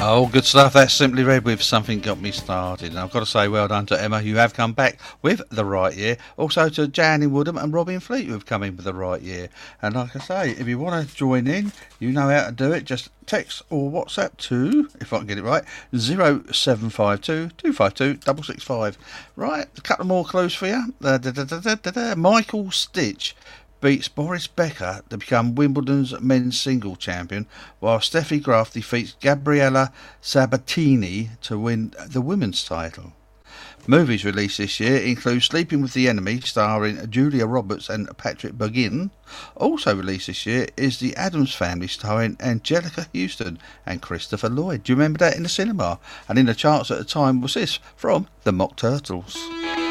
Oh, good stuff. That's Simply Red with Something Got Me Started. And I've got to say well done to Emma, you have come back with the right year. Also to Jan in Woodham and Robin Fleet, who have come in with the right year. And like I say, if you want to join in, you know how to do it. Just text or WhatsApp to, if I can get it right, 0752 252 665. Right, a couple more clues for you. Michael Stitch beats Boris Becker to become Wimbledon's men's single champion, while Steffi Graf defeats Gabriella Sabatini to win the women's title. Movies released this year include Sleeping with the Enemy, starring Julia Roberts and Patrick Bergin. Also released this year is The Addams Family, starring Angelica Houston and Christopher Lloyd. Do you remember that in the cinema? And in the charts at the time was this from the Mock Turtles.